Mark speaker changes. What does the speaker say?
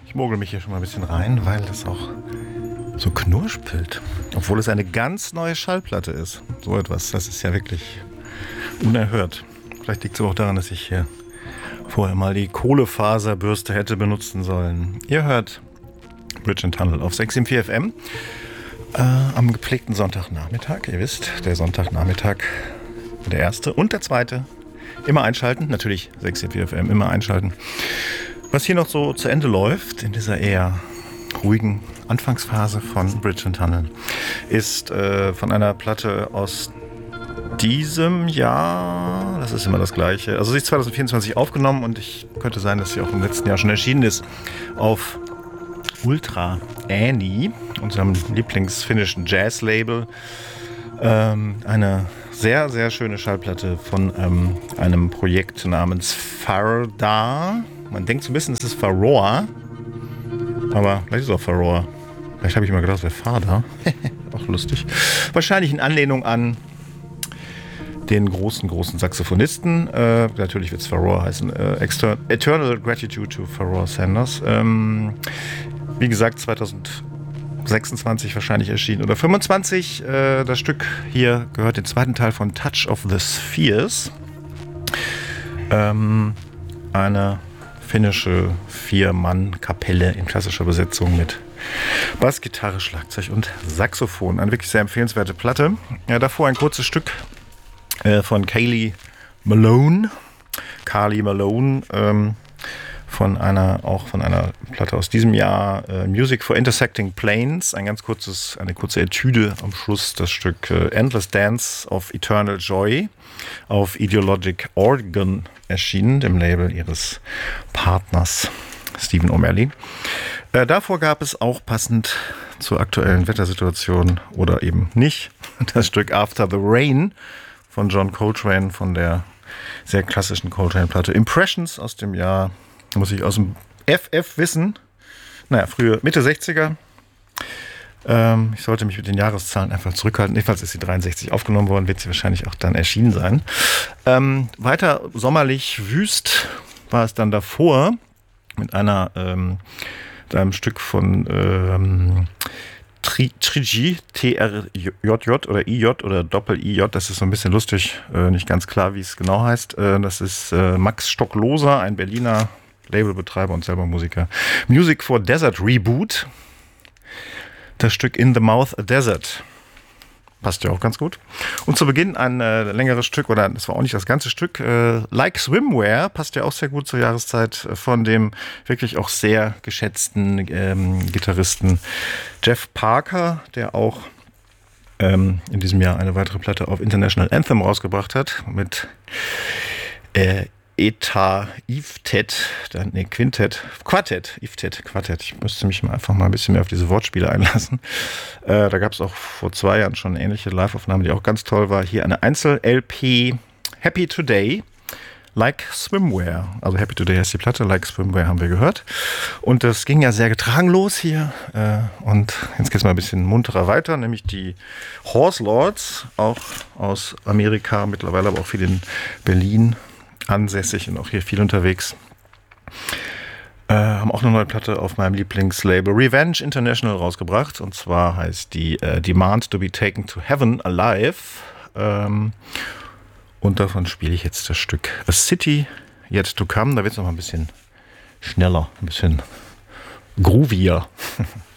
Speaker 1: Ich mogel mich hier schon mal ein bisschen rein, weil das auch so knurspelt. Obwohl es eine ganz neue Schallplatte ist. So etwas, das ist ja wirklich unerhört. Vielleicht liegt es aber auch daran, dass ich hier vorher mal die Kohlefaserbürste hätte benutzen sollen. Ihr hört Bridge and Tunnel auf 674 FM am gepflegten Sonntagnachmittag. Ihr wisst, der Sonntagnachmittag, der erste und der zweite. Immer einschalten, natürlich 674 FM, immer einschalten. Was hier noch so zu Ende läuft, in dieser eher ruhigen Anfangsphase von Bridge and Tunnel, ist von einer Platte aus diesem Jahr, das ist immer das Gleiche, also sie ist 2024 aufgenommen und ich könnte sein, dass sie auch im letzten Jahr schon erschienen ist, auf Ultra Annie, unserem Lieblingsfinnischen Jazz-Label. Eine sehr, sehr schöne Schallplatte von einem Projekt namens Farda. Man denkt so ein bisschen, es ist Faroa, aber vielleicht ist es auch Faroa. Vielleicht habe ich immer gedacht, es wäre Farda. Auch lustig. Wahrscheinlich in Anlehnung an den großen Saxophonisten. Natürlich wird es Faroa heißen. Eternal Gratitude to Faroa Sanders. Wie gesagt, 2026 wahrscheinlich erschienen oder 25. Das Stück hier gehört den zweiten Teil von Touch of the Spheres. Eine finnische 4-Mann-Kapelle in klassischer Besetzung mit Bass, Gitarre, Schlagzeug und Saxophon. Eine wirklich sehr empfehlenswerte Platte. Ja, davor ein kurzes Stück von Carly Malone, von einer Platte aus diesem Jahr, Music for Intersecting Planes, eine kurze Etüde am Schluss, das Stück Endless Dance of Eternal Joy auf Ideologic Organ erschienen, dem Label ihres Partners Stephen O'Malley. Davor gab es auch passend zur aktuellen Wettersituation oder eben nicht das Stück After the Rain von John Coltrane, von der sehr klassischen Coltrane-Platte Impressions aus dem Jahr, muss ich aus dem FF wissen, früher Mitte 60er. Ich sollte mich mit den Jahreszahlen einfach zurückhalten. Jedenfalls ist sie 63 aufgenommen worden, wird sie wahrscheinlich auch dann erschienen sein. Weiter sommerlich wüst war es dann davor mit einem Stück von Trigi, TRJJ oder IJ oder Doppel-IJ, das ist so ein bisschen lustig, nicht ganz klar, wie es genau heißt. Das ist Max Stockloser, ein Berliner Labelbetreiber und selber Musiker. Music for Desert Reboot. Das Stück In the Mouth a Desert. Passt ja auch ganz gut. Und zu Beginn ein längeres Stück, oder das war auch nicht das ganze Stück, Like Swimwear, passt ja auch sehr gut zur Jahreszeit, von dem wirklich auch sehr geschätzten Gitarristen Jeff Parker, der auch in diesem Jahr eine weitere Platte auf International Anthem rausgebracht hat, mit Quartett. Ich müsste mich einfach mal ein bisschen mehr auf diese Wortspiele einlassen. Da gab es auch vor 2 Jahren schon eine ähnliche Live-Aufnahme, die auch ganz toll war. Hier eine Einzel-LP, Happy Today, Like Swimwear. Also Happy Today heißt die Platte, Like Swimwear haben wir gehört. Und das ging ja sehr getragen los hier. Und jetzt geht es mal ein bisschen munterer weiter, nämlich die Horse Lords, auch aus Amerika, mittlerweile aber auch viel in Berlin ansässig und auch hier viel unterwegs. Haben auch eine neue Platte auf meinem Lieblingslabel Revenge International rausgebracht. Und zwar heißt die Demand to be Taken to Heaven Alive. Und davon spiele ich jetzt das Stück A City Yet to Come. Da wird es noch mal ein bisschen schneller, ein bisschen groovier.